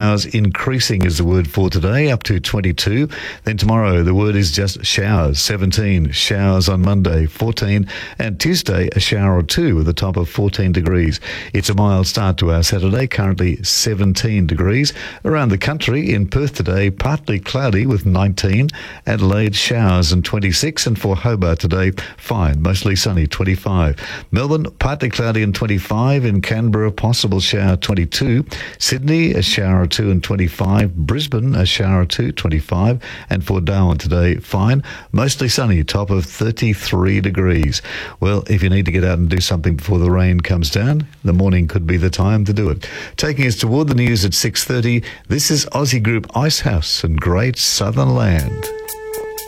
showers increasing is the word for today, up to 22. Then tomorrow, the word is just showers, 17. Showers on Monday, 14. And Tuesday, a shower or two with a top of 14 degrees. It's a mild start to our Saturday, currently 17 degrees. Around the country, in Perth today, partly cloudy with 19. Adelaide, showers and 26. And for Hobart today, fine, mostly sunny, 25. Melbourne, partly cloudy and 25. In Canberra, possible shower, 22. Sydney, a shower or two and 25. Brisbane, a shower or two, 25. And for Darwin today, fine, mostly sunny, top of 33 degrees. Well, if you need to get out and do something before the rain comes down, the morning could be the time to do it. Taking us toward the news at 6:30, this is Aussie group Icehouse and Great Southern Land.